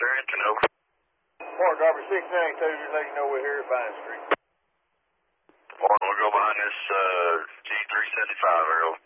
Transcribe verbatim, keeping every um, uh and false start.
Harrington, over. Morning, Darby, six ninety-two, just let you know we're here at Vine Street. Morning, we'll go behind this uh, G three seventy-five, Earl.